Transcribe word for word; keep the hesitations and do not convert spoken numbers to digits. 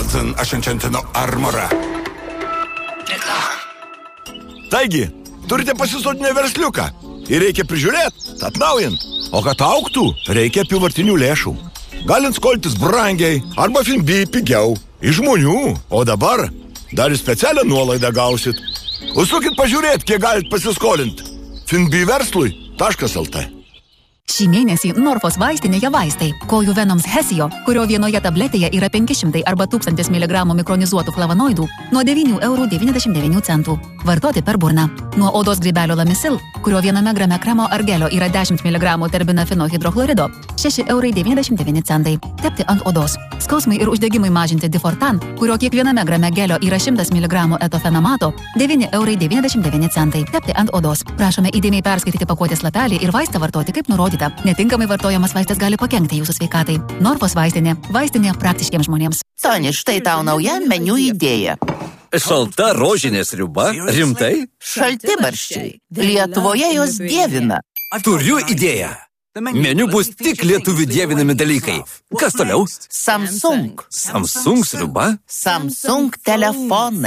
Johnson Ascentino Armora. Taigi, turite pasisodinę versliuką ir reikia prižiūrėti, atnaujint. O kad augtų, reikia apyvartinių lėšų. Galint skoltis brangiai arba Finbi pigiau iš žmonių. O dabar dar ir specialią nuolaidą gausit. Užsukit pažiūrėti, kiek galit pasiskolinti. Finbi verslui taškas el te. Šį mėnesį Norfos vaistinėje vaistai. Kojų venoms Hesio, kurio vienoje tabletėje yra penki šimtai arba tūkstantis miligramų mikronizuotų flavonoidų, nuo devynių eurų devyniasdešimt devynių centų. Vartoti per burną. Nuo odos grybelio Lamisil, kurio viename grame kremo ar gelio yra dešimt miligramų terbinafino hidrochlorido, šeši eurai devyniasdešimt devyni centai. Tepti ant odos. Skausmai ir uždegimai mažinti Difortan, kurio kiekviename grame gelio yra šimtas miligramų etofenamato, devyni eurai devyniasdešimt devyni centai. Tepti ant odos. Prašome įdėmiai perskaityti pakuotės lapelį ir vaistą vartoti kaip nurodyta. Netinkamai vartojamas vaistas gali pakenkti jūsų sveikatai. Norfos vaistinė. Vaistinė praktiškiems žmonėms. Toni, štai tau nauja meniu idėja. Šalta rožinė sriuba? Rimtai? Šaltibarščiai. Lietuvoje jos dievina. Turiu idėją. Meniu bus tik lietuvių dievinami dalykai. Kas toliau? Samsung. Samsung sriuba? Samsung telefonai.